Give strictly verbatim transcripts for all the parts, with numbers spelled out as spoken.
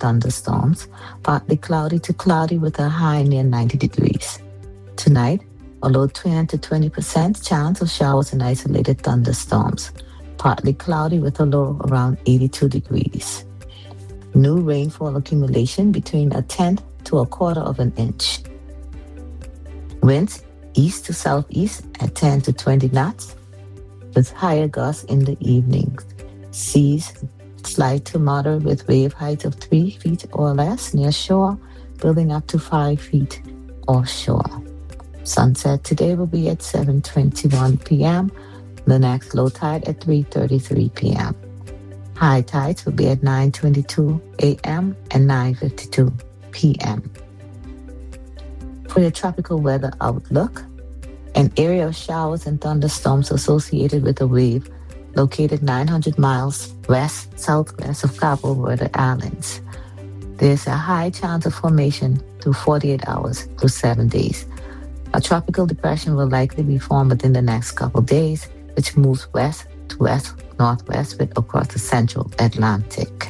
thunderstorms, partly cloudy to cloudy with a high near ninety degrees. Tonight, a low ten to twenty percent chance of showers and isolated thunderstorms, partly cloudy with a low around eighty-two degrees. New rainfall accumulation between a tenth to a quarter of an inch. Winds east to southeast at ten to twenty knots, with higher gusts in the evenings. Seas slight to moderate with wave height of three feet or less near shore, building up to five feet offshore. Sunset today will be at seven twenty-one p.m. The next low tide at three thirty-three p.m. High tides will be at nine twenty-two a.m. and nine fifty-two p.m. For your tropical weather outlook, an area of showers and thunderstorms associated with a wave located nine hundred miles west-southwest of Cabo Verde Islands. There's a high chance of formation through forty-eight hours to seven days. A tropical depression will likely be formed within the next couple days, which moves west to west-northwest with across the central Atlantic.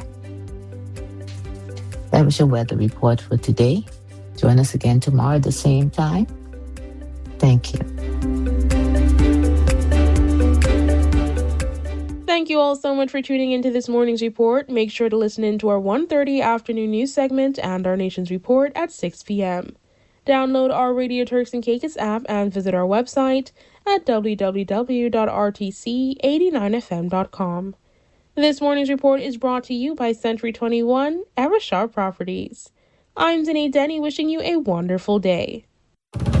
That was your weather report for today. Join us again tomorrow at the same time. Thank you. Thank you all so much for tuning into this morning's report. Make sure to listen in to our one thirty afternoon news segment and our nation's report at six p.m. Download our Radio Turks and Caicos app and visit our website at w w w dot r t c eight nine f m dot com. This morning's report is brought to you by Century twenty-one, Everstar Properties. I'm Zane Denny wishing you a wonderful day.